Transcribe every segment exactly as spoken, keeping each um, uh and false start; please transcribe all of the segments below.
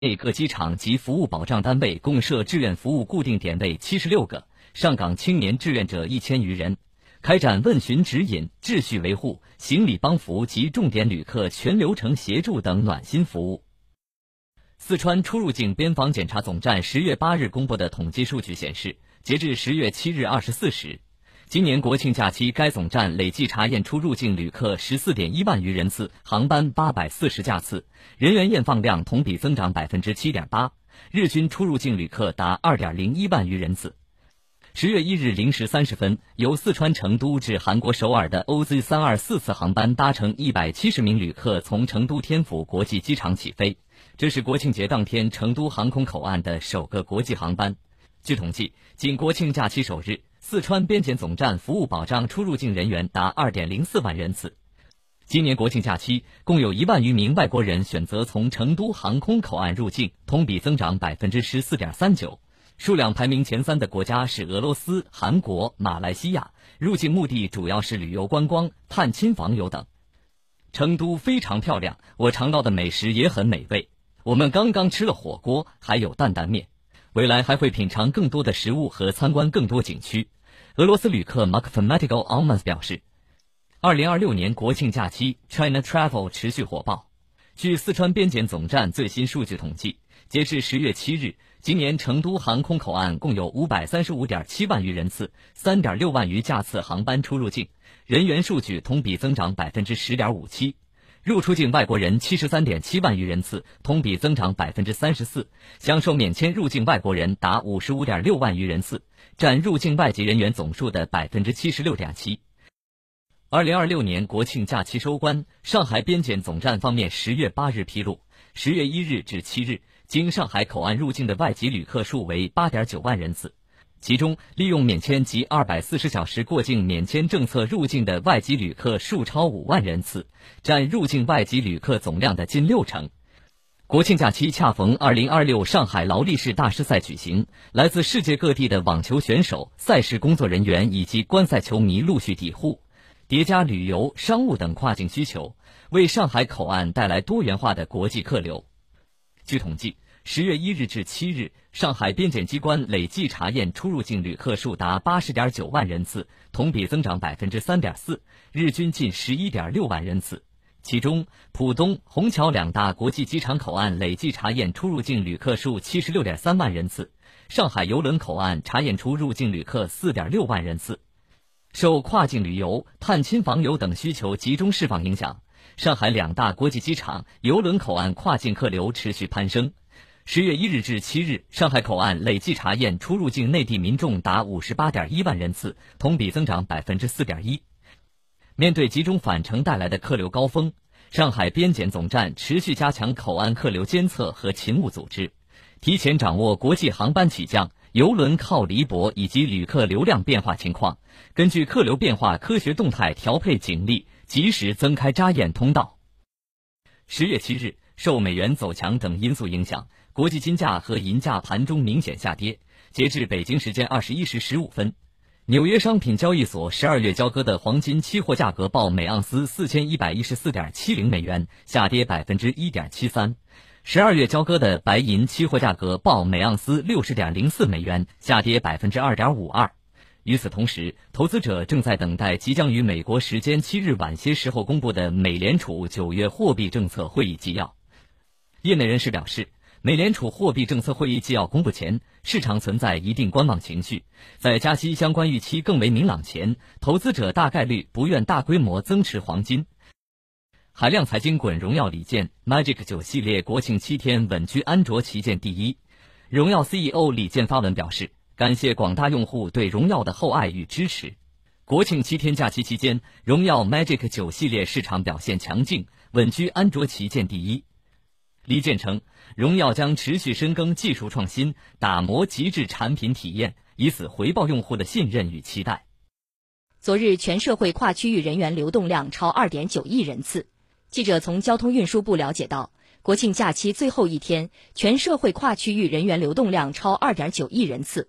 内各机场及服务保障单位共设志愿服务固定点位七十六个，上岗青年志愿者一千余人，开展问询指引、秩序维护、行李帮扶及重点旅客全流程协助等暖心服务。四川出入境边防检查总站十月八日公布的统计数据显示，截至十月七日二十四时，今年国庆假期该总站累计查验出入境旅客 十四点一万余人次，航班八百四十架次，人员验放量同比增长 百分之七点八， 日均出入境旅客达 二点零一万余人次。十月一日零时三十分，由四川成都至韩国首尔的 O Z 三二四次航班搭乘一百七十名旅客从成都天府国际机场起飞，这是国庆节当天成都航空口岸的首个国际航班。据统计，仅国庆假期首日，四川边检总站服务保障出入境人员达 二点零四万人次。今年国庆假期，共有一万余名外国人选择从成都航空口岸入境，同比增长 百分之十四点三九。数量排名前三的国家是俄罗斯、韩国、马来西亚，入境目的主要是旅游观光、探亲访友等。成都非常漂亮，我尝到的美食也很美味。我们刚刚吃了火锅，还有担担面。未来还会品尝更多的食物和参观更多景区。俄罗斯旅客 Mathematical Almans 表示，二零二六年国庆假期 China Travel 持续火爆。据四川边检总站最新数据统计，截至十月七日，今年成都航空口岸共有 五百三十五点七万余人次 三点六万余架次航班出入境，人员数据同比增长 百分之十点五七。入出境外国人 七十三点七万余人次，同比增长 百分之三十四， 享受免签入境外国人达 五十五点六万余人次，占入境外籍人员总数的 百分之七十六点七。二零二六年国庆假期收官，上海边检总站方面十月八日披露，十月一日至七日，经上海口岸入境的外籍旅客数为 八点九万人次。其中，利用免签及二百四十小时过境免签政策入境的外籍旅客数超五万人次，占入境外籍旅客总量的近六成。国庆假期恰逢二零二六上海劳力士大师赛举行，来自世界各地的网球选手、赛事工作人员以及观赛球迷陆续抵沪，叠加旅游、商务等跨境需求，为上海口岸带来多元化的国际客流。据统计，十月一日至七日，上海边检机关累计查验出入境旅客数达 八十点九万人次，同比增长 百分之三点四， 日均近 十一点六万人次。其中，浦东、虹桥两大国际机场口岸累计查验出入境旅客数 七十六点三万人次，上海邮轮口岸查验出入境旅客 四点六万人次。受跨境旅游、探亲访友等需求集中释放影响，上海两大国际机场、邮轮口岸跨境客流持续攀升。十月一日至七日，上海口岸累计查验出入境内地民众达 五十八点一万人次，同比增长 百分之四点一。面对集中返程带来的客流高峰，上海边检总站持续加强口岸客流监测和勤务组织，提前掌握国际航班起降、邮轮靠离泊以及旅客流量变化情况，根据客流变化科学动态调配警力，及时增开扎验通道。十月七日，受美元走强等因素影响，国际金价和银价盘中明显下跌。截至北京时间二十一时十五分，纽约商品交易所十二月交割的黄金期货价格报每盎司 四千一百一十四点七零美元，下跌 百分之一点七三。十二月交割的白银期货价格报每盎司 六十点零四美元，下跌 百分之二点五二。与此同时，投资者正在等待即将于美国时间七日晚些时候公布的美联储九月货币政策会议纪要。业内人士表示，美联储货币政策会议纪要公布前，市场存在一定观望情绪，在加息相关预期更为明朗前，投资者大概率不愿大规模增持黄金。海量财经滚荣耀礼剑 Magic 九系列国庆七天稳居安卓旗舰第一。荣耀 C E O 李健发文表示，感谢广大用户对荣耀的厚爱与支持。国庆七天假期期间，荣耀 Magic 九系列市场表现强劲，稳居安卓旗舰第一。李健称，荣耀将持续深耕技术创新，打磨极致产品体验，以此回报用户的信任与期待。 昨日全社会跨区域人员流动量超 二点九亿人次。记者从交通运输部了解到，国庆假期最后一天，全社会跨区域人员流动量超 二点九亿人次。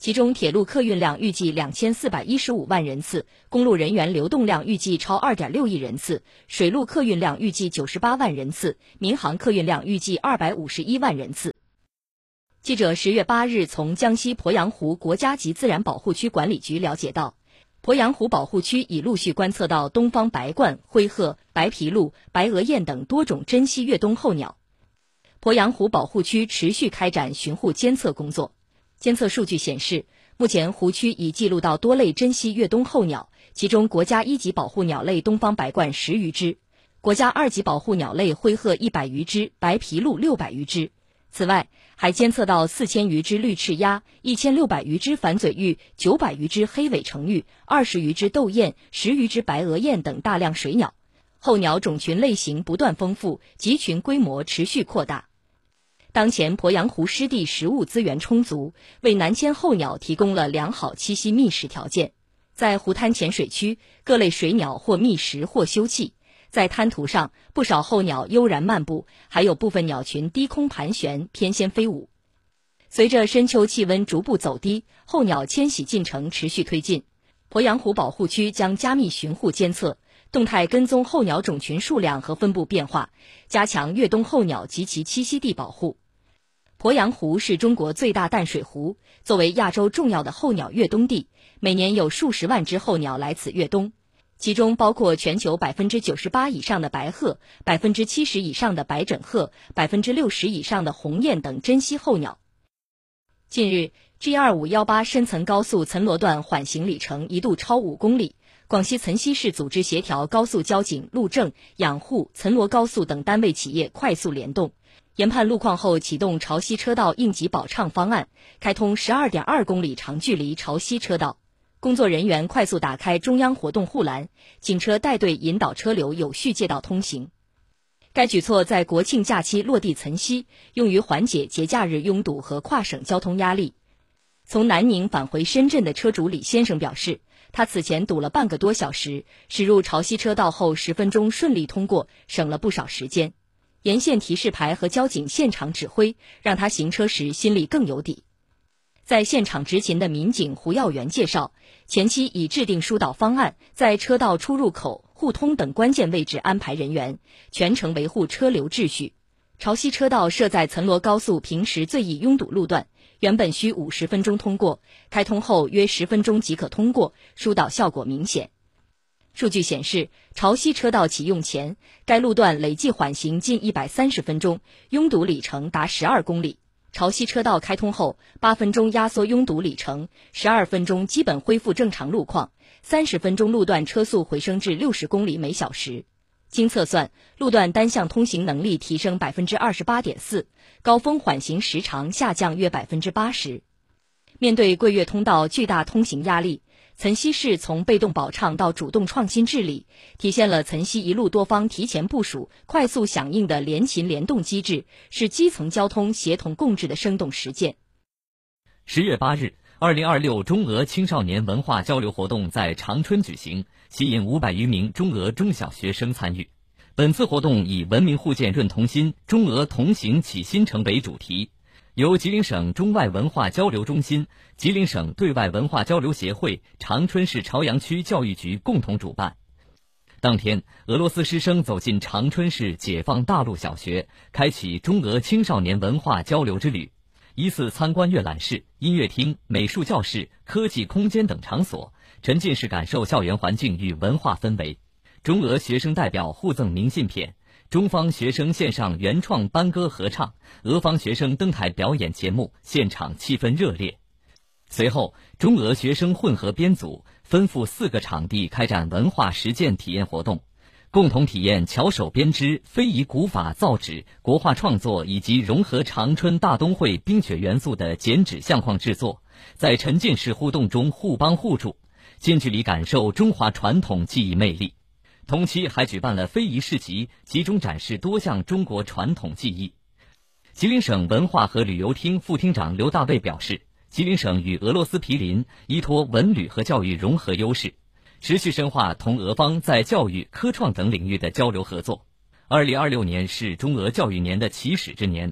其中铁路客运量预计两千四百一十五万人次，公路人员流动量预计超 二点六亿人次，水路客运量预计九十八万人次，民航客运量预计二百五十一万人次。记者十月八日从江西鄱阳湖国家级自然保护区管理局了解到，鄱阳湖保护区已陆续观测到东方白鹳、灰鹤、白皮鹭、白额雁等多种珍稀越冬候鸟。鄱阳湖保护区持续开展巡护监测工作。监测数据显示，目前湖区已记录到多类珍稀越冬候鸟，其中国家一级保护鸟类东方白鹳十余只，国家二级保护鸟类灰鹤一百余只，白皮鹭六百余只。此外，还监测到四千余只绿翅鸭、一千六百余只反嘴鹬、九百余只黑尾成鹬、二十余只斗雁、十余只白额雁等大量水鸟。候鸟种群类型不断丰富，集群规模持续扩大。当前鄱阳湖湿地食物资源充足，为南迁候鸟提供了良好栖息觅食条件。在湖滩浅水区，各类水鸟或觅食或休憩。在滩涂上，不少候鸟悠然漫步，还有部分鸟群低空盘旋，翩跹飞舞。随着深秋气温逐步走低，候鸟迁徙进程持续推进。鄱阳湖保护区将加密巡护监测，动态跟踪候鸟种群数量和分布变化，加强越冬候鸟及其栖息地保护。鄱阳湖是中国最大淡水湖，作为亚洲重要的候鸟越冬地，每年有数十万只候鸟来此越冬，其中包括全球 百分之九十八 以上的白鹤、百分之七十 以上的白枕鹤、百分之六十 以上的鸿雁等珍稀候鸟。近日 G 二五一八 深层高速岑罗段缓行里程一度超五公里，广西岑溪市组织协调高速交警、路政、养护、岑罗高速等单位企业快速联动，研判路况后启动潮汐车道应急保畅方案，开通 十二点二公里长距离潮汐车道。工作人员快速打开中央活动护栏，警车带队引导车流有序借道通行。该举措在国庆假期落地岑溪，用于缓解节假日拥堵和跨省交通压力。从南宁返回深圳的车主李先生表示，他此前堵了半个多小时，驶入潮汐车道后十分钟顺利通过，省了不少时间。沿线提示牌和交警现场指挥，让他行车时心里更有底。在现场执勤的民警胡耀元介绍，前期已制定疏导方案，在车道出入口、互通等关键位置安排人员，全程维护车流秩序。潮汐车道设在岑罗高速平时最易拥堵路段，原本需五十分钟通过，开通后约十分钟即可通过，疏导效果明显。数据显示，潮汐车道启用前，该路段累计缓行近一百三十分钟，拥堵里程达十二公里。潮汐车道开通后，八分钟压缩拥堵里程，十二分钟基本恢复正常路况，三十分钟路段车速回升至六十公里每小时。经测算，路段单向通行能力提升 百分之二十八点四， 高峰缓行时长下降约 百分之八十。面对贵越通道巨大通行压力，岑溪市从被动保畅到主动创新治理，体现了岑溪一路多方提前部署、快速响应的联勤联动机制，是基层交通协同共治的生动实践。 十月八日，二零二六中俄青少年文化交流活动在长春举行，吸引五百余名中俄中小学生参与。本次活动以文明互鉴润同心，中俄同行启新城为主题，由吉林省中外文化交流中心、吉林省对外文化交流协会、长春市朝阳区教育局共同主办。当天，俄罗斯师生走进长春市解放大路小学，开启中俄青少年文化交流之旅，依次参观阅览室、音乐厅、美术教室、科技空间等场所，沉浸式感受校园环境与文化氛围。中俄学生代表互赠明信片，中方学生献上原创班歌合唱，俄方学生登台表演节目，现场气氛热烈。随后，中俄学生混合编组分赴四个场地开展文化实践体验活动，共同体验巧手编织、非遗古法造纸、国画创作以及融合长春大冬会冰雪元素的剪纸相框制作，在沉浸式互动中互帮互助，近距离感受中华传统技艺魅力。同期还举办了非遗市集，集中展示多项中国传统技艺。吉林省文化和旅游厅副厅长刘大卫表示，吉林省与俄罗斯毗邻，依托文旅和教育融合优势，持续深化同俄方在教育、科创等领域的交流合作。二零二六年是中俄教育年的起始之年，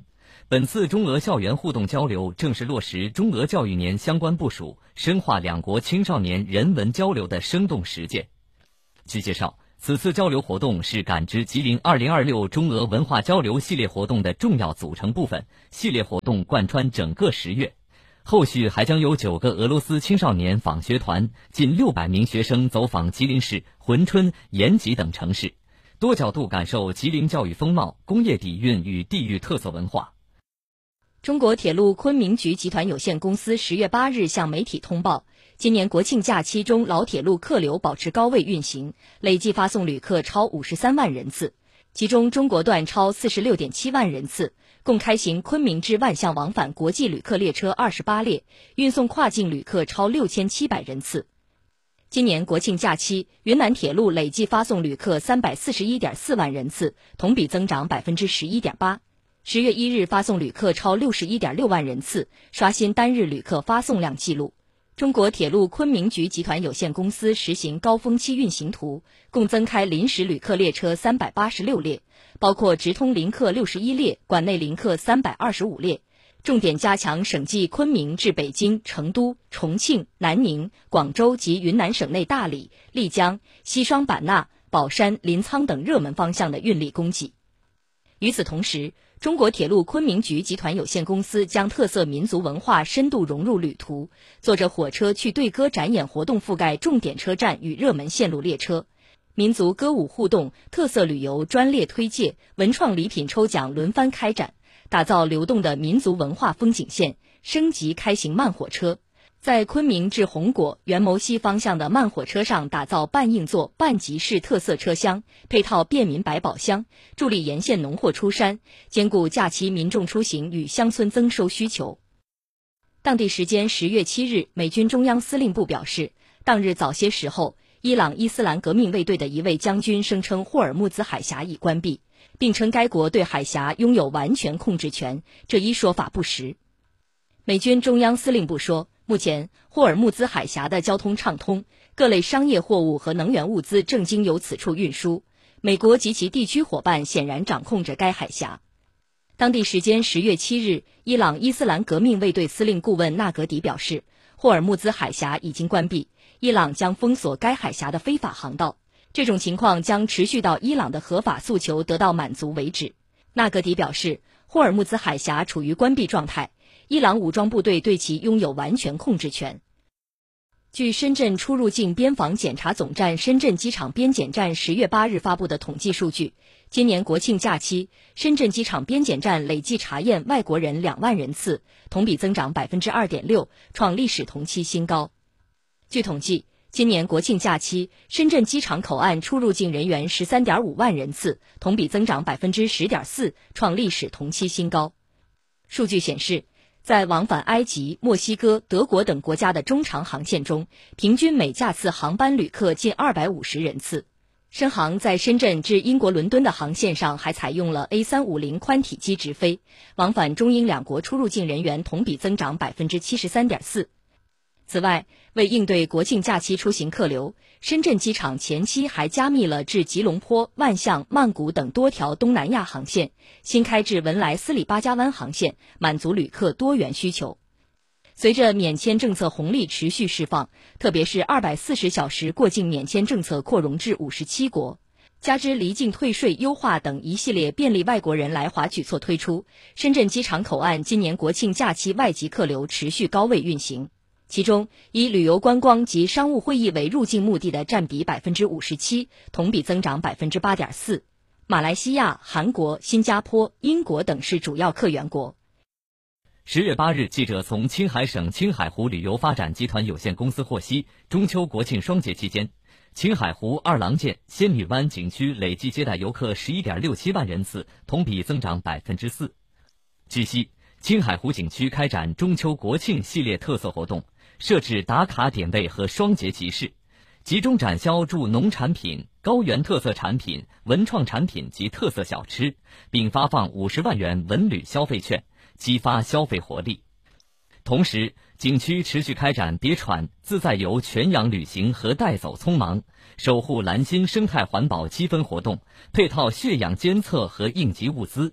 本次中俄校园互动交流正是落实中俄教育年相关部署，深化两国青少年人文交流的生动实践。据介绍，此次交流活动是感知吉林二零二六中俄文化交流系列活动的重要组成部分，系列活动贯穿整个十月。后续还将有九个俄罗斯青少年访学团，近六百名学生走访吉林市、珲春、延吉等城市，多角度感受吉林教育风貌、工业底蕴与地域特色文化。 中国铁路昆明局集团有限公司十月八日向媒体通报，今年国庆假期中老铁路客流保持高位运行，累计发送旅客超五十三万人次，其中中国段超四十六点七万人次，共开行昆明至万象往返国际旅客列车二十八列，运送跨境旅客超六千七百人次。今年国庆假期，云南铁路累计发送旅客三百四十一点四万人次，同比增长百分之十一点八。十月一日发送旅客超六十一点六万人次，刷新单日旅客发送量纪录。中国铁路昆明局集团有限公司实行高峰期运行图，共增开临时旅客列车三百八十六列，包括直通临客六十一列，管内临客三百二十五列。重点加强省际昆明至北京、成都、重庆、南宁、广州及云南省内大理、丽江、西双版纳、保山、临沧等热门方向的运力供给。与此同时，中国铁路昆明局集团有限公司将特色民族文化深度融入旅途，坐着火车去对歌展演活动覆盖重点车站与热门线路列车，民族歌舞互动、特色旅游专列推介、文创礼品抽奖轮番开展，打造流动的民族文化风景线，升级开行慢火车。在昆明至红果、元谋西方向的慢火车上打造半硬座、半集式特色车厢，配套便民百宝箱，助力沿线农货出山，兼顾假期民众出行与乡村增收需求。当地时间十月七日，美军中央司令部表示，当日早些时候，伊朗伊斯兰革命卫队的一位将军声称霍尔木兹海峡已关闭，并称该国对海峡拥有完全控制权，这一说法不实。美军中央司令部说，目前霍尔木兹海峡的交通畅通，各类商业货物和能源物资正经由此处运输，美国及其地区伙伴显然掌控着该海峡。当地时间十月七日，伊朗伊斯兰革命卫队司令顾问纳格迪表示，霍尔木兹海峡已经关闭，伊朗将封锁该海峡的非法航道，这种情况将持续到伊朗的合法诉求得到满足为止。纳格迪表示，霍尔木兹海峡处于关闭状态，伊朗武装部队对其拥有完全控制权。据深圳出入境边防检查总站深圳机场边检站十月八日发布的统计数据，今年国庆假期，深圳机场边检站累计查验外国人两万人次，同比增长百分之二点六，创历史同期新高。据统计，今年国庆假期，深圳机场口岸出入境人员十三点五万人次，同比增长百分之十点四，创历史同期新高。数据显示，在往返埃及、墨西哥、德国等国家的中长航线中，平均每架次航班旅客近二百五十人次。深航在深圳至英国伦敦的航线上还采用了 A 三五零 宽体机直飞，往返中英两国出入境人员同比增长百分之七十三点四。此外，为应对国庆假期出行客流，深圳机场前期还加密了至吉隆坡、万象、曼谷等多条东南亚航线，新开至文莱斯里巴加湾航线，满足旅客多元需求。随着免签政策红利持续释放，特别是二百四十小时过境免签政策扩容至五十七国，加之离境退税优化等一系列便利外国人来华举措推出，深圳机场口岸今年国庆假期外籍客流持续高位运行。其中，以旅游观光及商务会议为入境目的的占比百分之五十七，同比增长百分之八点四。马来西亚、韩国、新加坡、英国等是主要客源国。 十月八日，记者从青海省青海湖旅游发展集团有限公司获悉，中秋国庆双节期间，青海湖二郎剑、仙女湾景区累计接待游客十一点六七万人次，同比增长百分之四。据悉，青海湖景区开展中秋国庆系列特色活动，设置打卡点位和双节集市，集中展销驻农产品、高原特色产品、文创产品及特色小吃，并发放五十万元文旅消费券，激发消费活力。同时，景区持续开展别闯自在游全洋旅行和带走匆忙、守护蓝心生态环保积分活动，配套血氧监测和应急物资，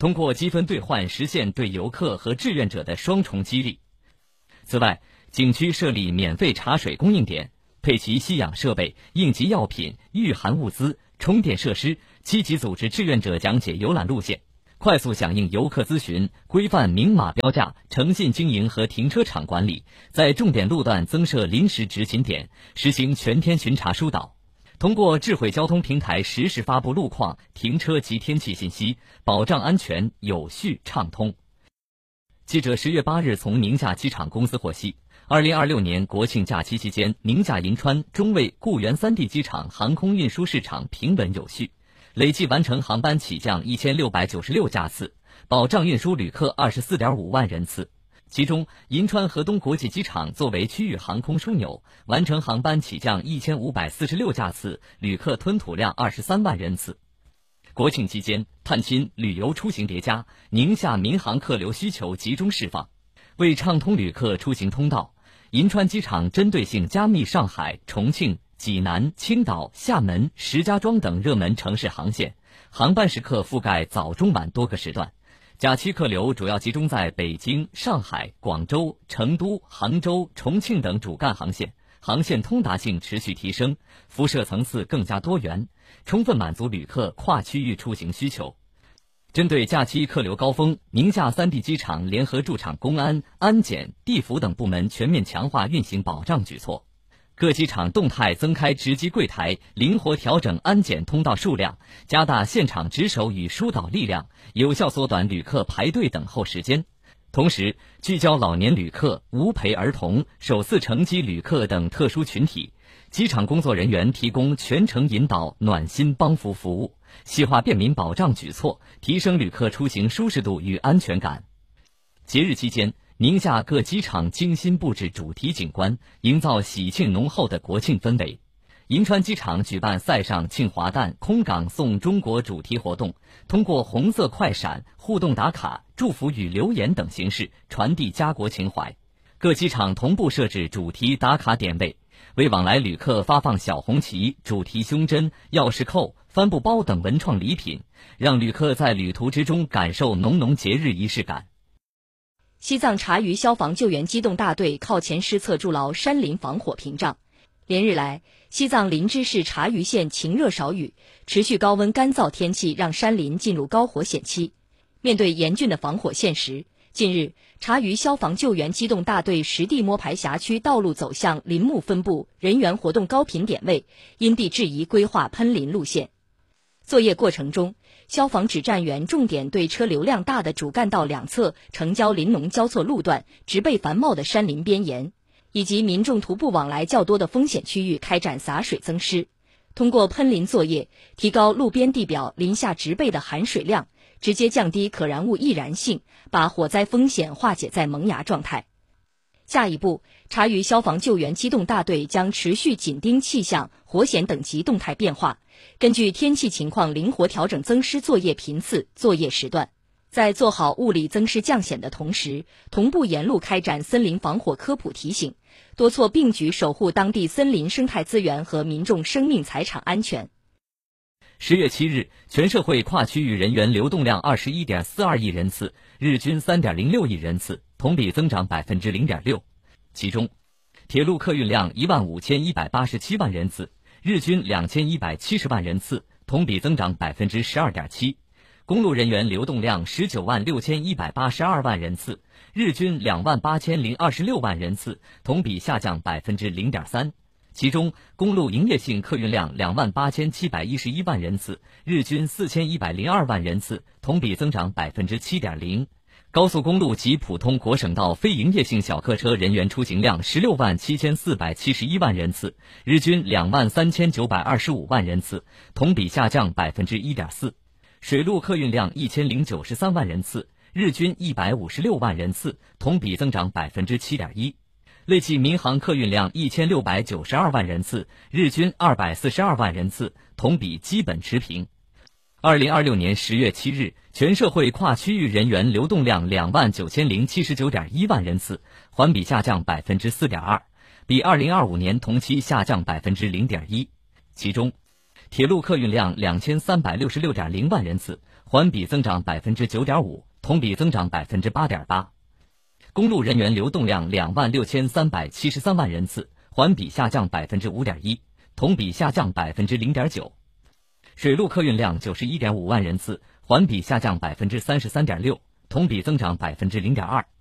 通过积分兑换实现对游客和志愿者的双重激励。此外，景区设立免费茶水供应点，配齐吸氧设备、应急药品、御寒物资、充电设施，积极组织志愿者讲解游览路线，快速响应游客咨询，规范明码标价、诚信经营和停车场管理，在重点路段增设临时执勤点，实行全天巡查疏导。通过智慧交通平台实时发布路况、停车及天气信息，保障安全有序畅通。记者十月八日从宁夏机场公司获悉，二零二六年国庆假期期间，宁夏银川、中卫、固原三地机场航空运输市场平稳有序，累计完成航班起降一千六百九十六架次，保障运输旅客二十四点五万人次。其中，银川河东国际机场作为区域航空枢纽，完成航班起降一千五百四十六架次，旅客吞吐量二十三万人次。国庆期间，探亲、旅游出行叠加，宁夏民航客流需求集中释放。为畅通旅客出行通道，银川机场针对性加密上海、重庆、济南、青岛、厦门、石家庄等热门城市航线，航班时刻覆盖早中晚多个时段。假期客流主要集中在北京、上海、广州、成都、杭州、重庆等主干航线，航线通达性持续提升，辐射层次更加多元，充分满足旅客跨区域出行需求。针对假期客流高峰，宁夏三地机场联合驻场公安、安检、地服等部门全面强化运行保障举措。各机场动态增开值机柜台，灵活调整安检通道数量，加大现场值守与疏导力量，有效缩短旅客排队等候时间。同时，聚焦老年旅客、无陪儿童、首次乘机旅客等特殊群体，机场工作人员提供全程引导、暖心帮扶服务，细化便民保障举措，提升旅客出行舒适度与安全感。节日期间，宁夏各机场精心布置主题景观，营造喜庆浓厚的国庆氛围。银川机场举办赛上庆华诞、空港送中国主题活动，通过红色快闪、互动打卡、祝福语留言等形式传递家国情怀。各机场同步设置主题打卡点位，为往来旅客发放小红旗、主题胸针、钥匙扣、帆布包等文创礼品，让旅客在旅途之中感受浓浓节日仪式感。 西藏察隅消防救援机动大队靠前施策筑牢山林防火屏障。连日来，西藏林芝市察隅县晴热少雨，持续高温干燥天气让山林进入高火险期。面对严峻的防火现实，近日，察隅消防救援机动大队实地摸排辖区道路走向林木分布、人员活动高频点位，因地制宜规划喷林路线。作业过程中，消防指战员重点对车流量大的主干道两侧城郊林农交错路段、植被繁茂的山林边沿，以及民众徒步往来较多的风险区域开展洒水增湿。通过喷林作业，提高路边地表林下植被的含水量，直接降低可燃物易燃性，把火灾风险化解在萌芽状态。下一步，察隅消防救援机动大队将持续紧盯气象、火险等级动态变化，根据天气情况灵活调整增湿作业频次、作业时段。在做好物理增湿降险的同时，同步沿路开展森林防火科普提醒，多措并举守护当地森林生态资源和民众生命财产安全。 十月七日，全社会跨区域人员流动量二十一点四二亿人次，日均三点零六亿人次，同比增长百分之零点六。其中，铁路客运量一万五千一百八十七万人次，日均两千一百七十万人次，同比增长百分之十二点七。公路人员流动量十九万六千一百八十二万人次，日均两万八千零二十六万人次，同比下降百分之零点三。其中，公路营业性客运量两万八千七百一十一万人次，日均四千一百零二万人次，同比增长百分之七点零。高速公路及普通国省道非营业性小客车人员出行量十六万七千四百七十一万人次，日均两万三千九百二十五万人次，同比下降百分之一点四。水路客运量一千零九十三万人次，日均一百五十六万人次，同比增长百分之七点一。累计民航客运量一千六百九十二万人次，日均二百四十二万人次，同比基本持平。二零二六年十月七日，全社会跨区域人员流动量两万九千零七十九点一万人次，环比下降百分之四点二，比二零二五年同期下降百分之零点一。其中，铁路客运量两千三百六十六点零万人次， 环比增长百分之九点五，同比增长百分之八点八。公路人员流动量两万六千三百七十三万人次，环比下降百分之五点一，同比下降百分之零点九。水路客运量九十一点五万人次，环比下降百分之三十三点六，同比增长百分之零点二。